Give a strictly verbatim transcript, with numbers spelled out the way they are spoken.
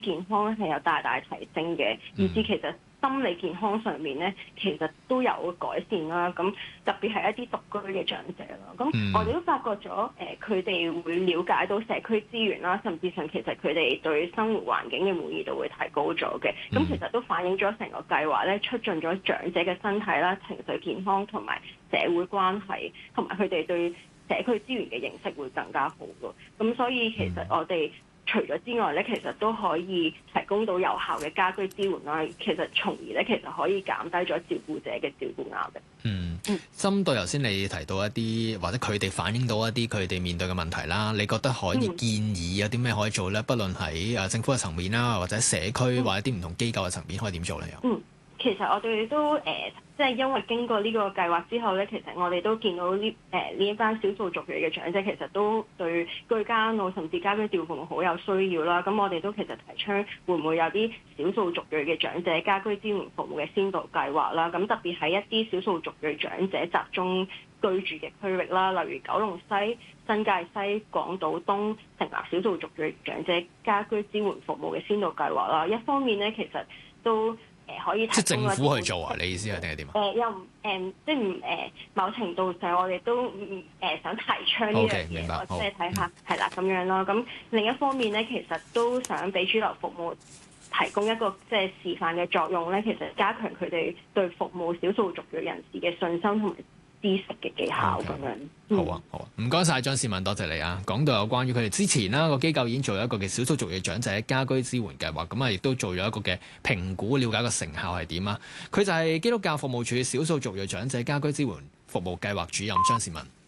健康咧係有大大提升嘅，以至其實心理健康上面咧，其實都有改善啦。咁特別係一啲獨居嘅長者啦。咁我哋都發覺咗，誒佢哋會了解到社區資源啦，甚至上其實佢哋對生活環境嘅滿意度會提高咗嘅。咁其實都反映咗成個計劃咧，促進咗長者嘅身體啦、情緒健康同埋社會關係，同埋佢哋對社區資源嘅認識會更加好咯。咁所以其實我哋除咗之外咧，其實都可以提供到有效嘅家居支援啦。其實從而咧，其實可以減低咗照顧者嘅照顧壓力。 嗯，針對頭先你提到一啲或者佢哋反映到一啲佢哋面對嘅問題啦，你覺得可以建議有啲咩可以做咧？不論喺誒政府嘅層面啦，或者社區或者啲唔同機構嘅層面，可以點做咧？又嗯，其實我哋都誒。呃即係因為經過呢個計劃之後咧，其實我哋都見到呢誒呢一班少數族裔嘅長者，其實都對居家安老甚至家居照顧服務好有需要啦。咁我哋都其實提倡會唔會有啲少數族裔嘅長者家居支援服務嘅先導計劃啦。咁特別係一啲少數族裔長者集中居住嘅區域啦，例如九龍西、新界西、港島東成立少數族裔長者家居支援服務嘅先導計劃啦。一方面咧，其實都可以提供即係政府去做啊？你意思係定係點啊？ 誒又唔誒，即係唔誒，某程度上我哋都唔誒、呃、想提倡呢樣嘢， 明白， 即係睇下係啦咁樣咯。咁另一方面咧，其實都想俾主流服務提供一個即係示範嘅作用咧，其實加強佢哋對服務少數族裔人士嘅信心同埋知識嘅技巧咁樣。 Okay. 嗯、好啊，好啊，唔該晒張倩雯，多謝你啊！講到有關於佢哋之前啦，個機構已經做咗一個嘅少數族裔長者家居支援計劃，咁啊亦都做咗一個嘅評估，了解個成效係點啊！佢就係基督教服務處少數族裔長者家居支援服務計劃主任張倩雯。